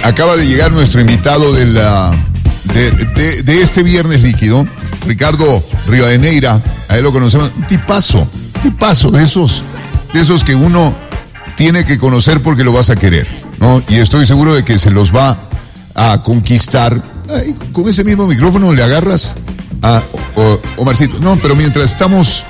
acaba de llegar nuestro invitado de este viernes líquido, Ricardo Rivadeneira. A él lo conocemos, un tipazo de esos que uno tiene que conocer porque lo vas a querer, ¿no? Y estoy seguro de que se los va a conquistar. Ay, con ese mismo micrófono le agarras a Omarcito. No, pero mientras estamos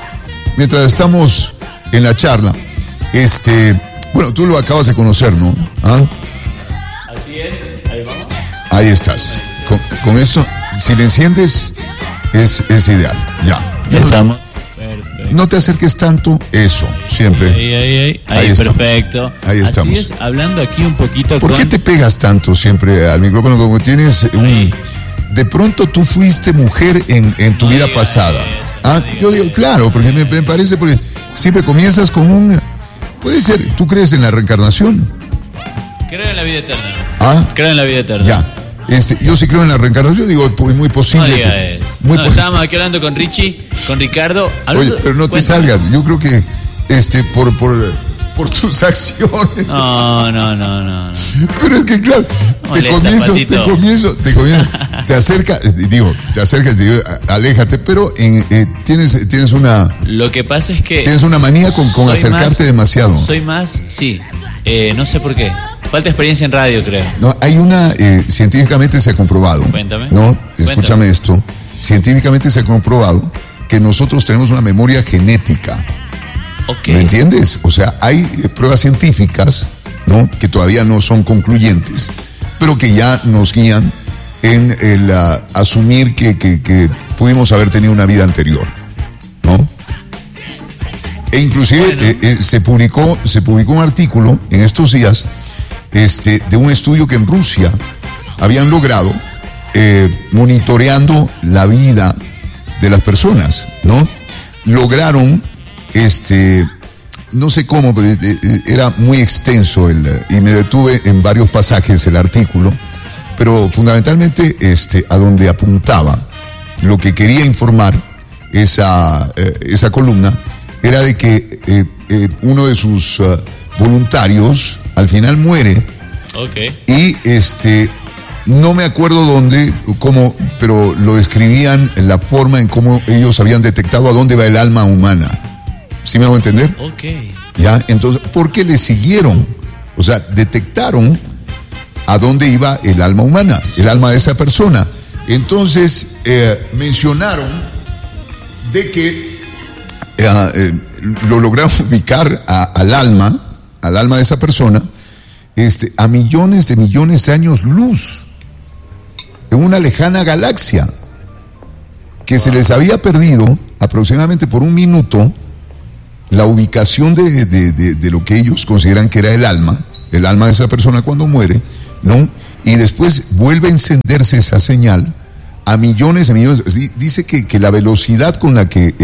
en la charla, bueno, tú lo acabas de conocer, ¿no? ¿Ah? Así es, ahí vamos. Ahí estás. Con eso, si le enciendes, es ideal. Ya estamos. No te acerques tanto, eso, siempre. Ahí perfecto. Ahí estamos. Así es, hablando aquí un poquito. ¿Por qué te pegas tanto siempre al micrófono como tienes de pronto tú fuiste mujer en tu vida pasada? Yo digo, claro, porque me parece, porque siempre comienzas con un... Puede ser, ¿tú crees en la reencarnación? Creo en la vida eterna. Creo en la vida eterna. Ya. Yo sí creo en la reencarnación, digo, muy posible. No diga eso. Estábamos aquí hablando con Richie, con Ricardo. Oye, pero no te salgas. Yo creo que por tus acciones. No. Pero es que claro, te acercas, aléjate, pero tienes una. Lo que pasa es que tienes una manía con acercarte demasiado. Soy más, sí. No sé por qué. Falta experiencia en radio, creo. No, hay una, científicamente se ha comprobado. Cuéntame. No, escúchame esto. Científicamente se ha comprobado que nosotros tenemos una memoria genética. Okay. ¿Me entiendes? O sea, hay pruebas científicas, ¿no? Que todavía no son concluyentes, pero que ya nos guían en el asumir que pudimos haber tenido una vida anterior, ¿no? E inclusive se publicó un artículo en estos días de un estudio que en Rusia habían logrado monitoreando la vida de las personas, ¿no? Lograron no sé cómo, pero era muy extenso y me detuve en varios pasajes el artículo, pero fundamentalmente a donde apuntaba, lo que quería informar esa columna era de que uno de sus voluntarios al final muere. Okay. Y no me acuerdo dónde, cómo, pero lo describían en la forma en cómo ellos habían detectado a dónde va el alma humana. ¿Sí me hago entender? Okay. Ya, entonces, ¿por qué le siguieron? O sea, detectaron a dónde iba el alma humana, el alma de esa persona. Entonces, mencionaron de que lo lograron ubicar al alma de esa persona, a millones de años luz, en una lejana galaxia, que se les había perdido aproximadamente por un minuto la ubicación de lo que ellos consideran que era el alma de esa persona cuando muere, ¿no? Y después vuelve a encenderse esa señal a millones de millones. Dice que la velocidad con la que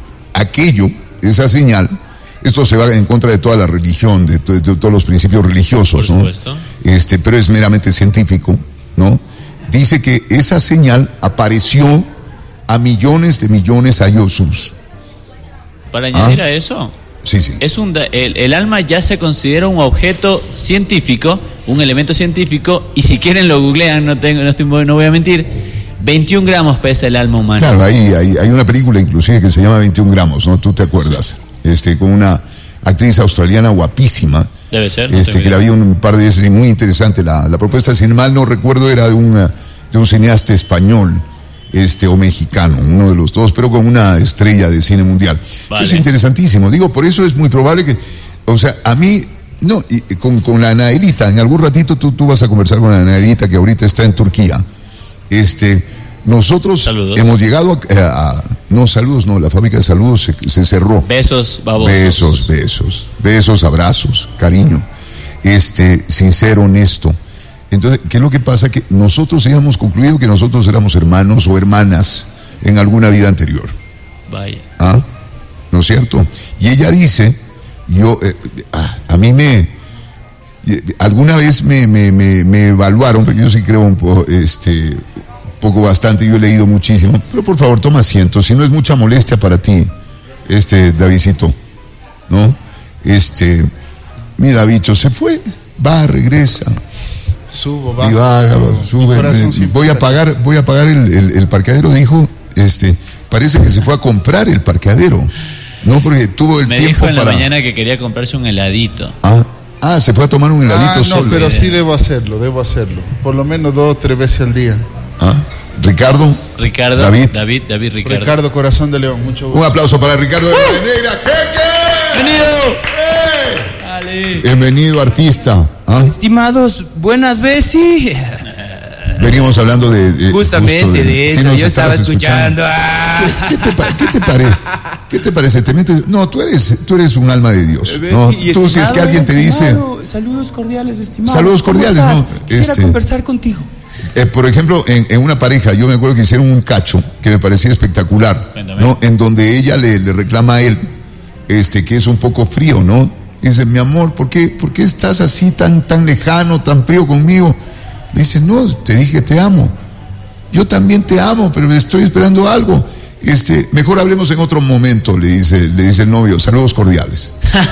esa señal, esto se va en contra de toda la religión, de todos los principios religiosos, por supuesto, ¿no? Pero es meramente científico, ¿no? Dice que esa señal apareció a millones de años luz. Para añadir a eso, sí. El alma ya se considera un objeto científico, un elemento científico, y si quieren lo googlean, no voy a mentir, 21 gramos pesa el alma humana. Claro, hay una película inclusive que se llama 21 gramos, ¿no? ¿Tú te acuerdas? Con una actriz australiana guapísima. Debe ser. Que la vi un par de veces y muy interesante. La propuesta, si mal no recuerdo, era de un cineasta español, o mexicano, uno de los dos, pero con una estrella de cine mundial. Vale. Es interesantísimo. Digo, por eso es muy probable que, o sea, a mí, no, y con la Anaelita, en algún ratito tú vas a conversar con la Anaelita, que ahorita está en Turquía. Nosotros saludos. Hemos llegado la fábrica de saludos se cerró. Besos, babosos. Besos, abrazos, cariño, sincero, honesto. Entonces, ¿qué es lo que pasa? Que nosotros habíamos concluido que nosotros éramos hermanos o hermanas en alguna vida anterior. Vaya. ¿No es cierto? Y ella dice, a mí alguna vez me evaluaron, porque yo sí creo un poco bastante, yo he leído muchísimo, pero por favor toma asiento, si no es mucha molestia para ti, Davidcito, ¿no? Mi Davicho se fue, va, regresa. Subo, bajo. Divágalo, sube. Voy a pagar el parqueadero, dijo. Parece que se fue a comprar el parqueadero. No, porque tuvo el Me tiempo dijo en para. la mañana que quería comprarse un heladito. Se fue a tomar un heladito solo. No, pero sí debo hacerlo. Por lo menos 2 o 3 veces al día. Ricardo. David, Ricardo. Ricardo Corazón de León, mucho gusto. Un aplauso para Ricardo de Rivadeneira. ¡Jeque! ¡Bienvenido! Dale. Bienvenido, artista. Estimados, buenas veces. Veníamos hablando de justamente de eso, nos yo estaba escuchando. ¿Qué te parece? ¿Te metes? No, tú eres un alma de Dios. ¿No? Tú, si es que alguien te dice. Saludos cordiales, estimado. Saludos cordiales, ¿no? Quisiera conversar contigo. Por ejemplo, en una pareja, yo me acuerdo que hicieron un cacho que me parecía espectacular, ¿no? En donde ella le reclama a él, que es un poco frío, ¿no? Dice, mi amor, ¿por qué estás así tan lejano, tan frío conmigo? Le dice, no, te dije te amo. Yo también te amo, pero estoy esperando algo. Mejor hablemos en otro momento, le dice el novio. Saludos cordiales.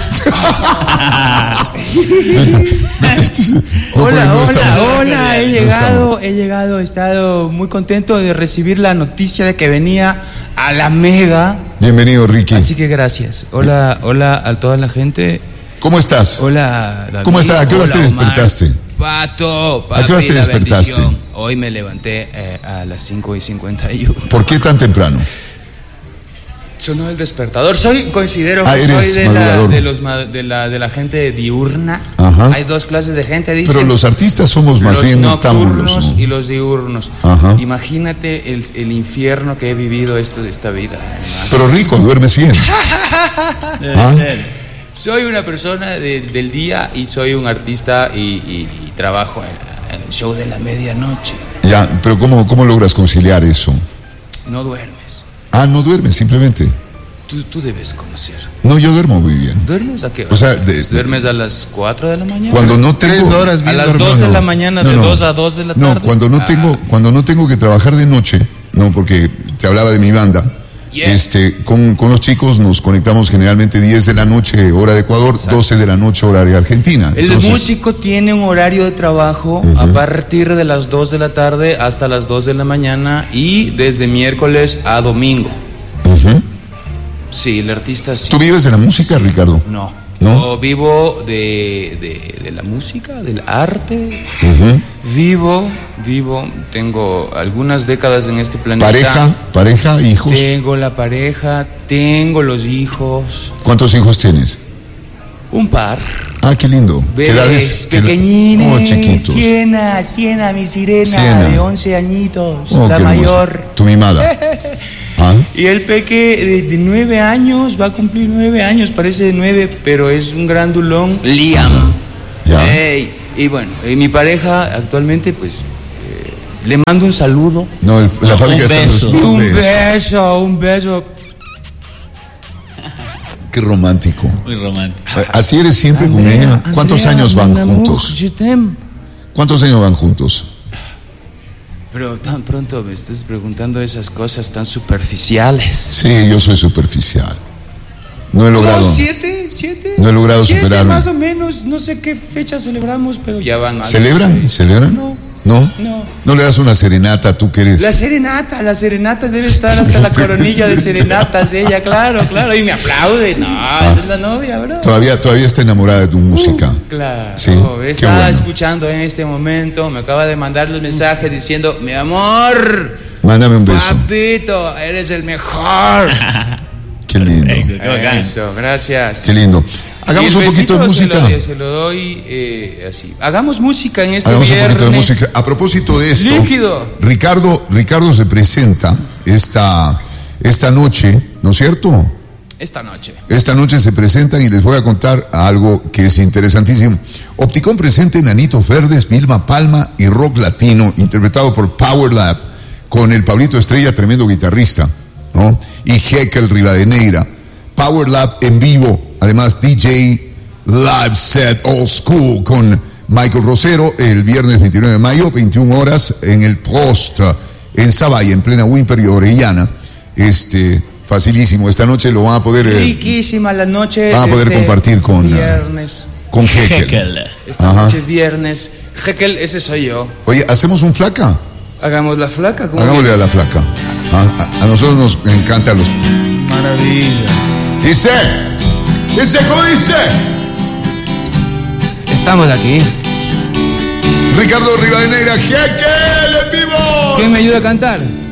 Hola, he llegado, he estado muy contento de recibir la noticia de que venía a la Mega. Bienvenido, Ricky. Así que gracias. Hola a toda la gente. ¿Cómo estás? Hola, David. ¿Cómo estás? ¿A qué horas te despertaste? Pato, ¿A qué horas te despertaste? Bendición. Hoy me levanté a las 5:51. ¿Por qué tan temprano? Sonó el despertador. Considero que eres soy de la gente diurna. Ajá. Hay 2 clases de gente, dicen. Pero los artistas somos más bien noctámbulos, nocturnos, ¿no? Y los diurnos. Ajá. Imagínate el infierno que he vivido esta vida, hermano. Pero rico, duermes bien. Debe ser. Soy una persona del día y soy un artista y trabajo en el show de la medianoche. Ya, pero ¿cómo logras conciliar eso? No duermes. No duermes, simplemente. Tú debes conocer. No, yo duermo muy bien. ¿Duermes a qué hora? O sea, ¿duermes a las 4 de la mañana? Cuando no tengo 3 horas bien a las 2 de la mañana, de 2 a 2 de la tarde. No, cuando no tengo que trabajar de noche, no, porque te hablaba de mi banda. Yeah. Con los chicos nos conectamos generalmente 10 de la noche, hora de Ecuador, exacto. 12 de la noche, hora de Argentina. El músico tiene un horario de trabajo a partir de las 2 de la tarde hasta las 2 de la mañana y desde miércoles a domingo. Sí, el artista sí. ¿Tú vives de la música, Ricardo? No. Yo vivo de la música, del arte. Vivo, tengo algunas décadas en este planeta. ¿Pareja, hijos? Tengo la pareja, tengo los hijos. ¿Cuántos hijos tienes? Un par. Qué lindo. ¿Qué edades? Pequeñines. Chiquitos. Siena, mi sirena, de 11 añitos, la mayor. Hermosa. Tu mimada. Y el peque de 9 años, va a cumplir 9 años, parece de 9, pero es un grandulón, Liam. Y bueno, mi pareja actualmente, pues, le mando un saludo. No, la fábrica Un beso. Qué romántico. Muy romántico. ¿Así eres siempre con ella? ¿Cuántos años van juntos? ¿Cuántos años van juntos? Pero tan pronto me estás preguntando esas cosas tan superficiales. Sí, yo soy superficial. No he logrado. 7. No he logrado superarme. Más o menos, no sé qué fecha celebramos, pero ya van más. ¿Celebran? No. ¿No le das una serenata, tú que eres? La serenata debe estar hasta la coronilla de serenatas, ella, claro, y me aplaude. No, esa es la novia, bro. Todavía está enamorada de tu música. Claro, sí, está escuchando en este momento, me acaba de mandar los mensajes diciendo, mi amor, mándame un beso. Papito, eres el mejor. Qué lindo. Eso, gracias. Qué lindo. Hagamos un poquito de música. Se lo doy así. Hagamos música en este viernes. Hagamos un poquito de música. A propósito de esto, líquido. Ricardo se presenta esta noche, ¿no es cierto? Esta noche se presentan y les voy a contar algo que es interesantísimo. Opticón presenta Enanitos Verdes, Vilma Palma y rock latino, interpretado por Power Lab, con el Pablito Estrella, tremendo guitarrista, ¿no? Y Jekyll Rivadeneira. Power Lab en vivo, además DJ Live Set Old School con Michael Rosero el viernes 29 de mayo, 21 horas en el Post, en Zavalla, en plena Wimper y Orellana. Facilísimo, esta noche lo van a poder... riquísima la noche. Van a poder compartir con... Viernes. Con Jekyll. Esta noche viernes Jekyll, ese soy yo. Oye, ¿hacemos un flaca? Hagamos la flaca. ¿Cómo Hagámosle a la flaca. A nosotros nos encantan los... Maravilla. Dice, ¿cómo dice? Estamos aquí. Ricardo Rivadeneira, Jekyll en vivo. ¿Quién me ayuda a cantar?